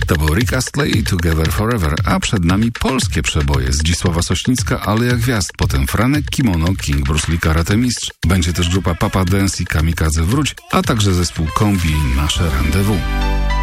To był Rick Astley i Together Forever, a przed nami polskie przeboje. Zdzisława Sośnicka, Aleja Gwiazd, potem Franek Kimono, King Bruce Lee Karate Mistrz. Będzie też grupa Papa Dance i Kamikadze Wróć, a także zespół Kombi i Nasze Rendezvous.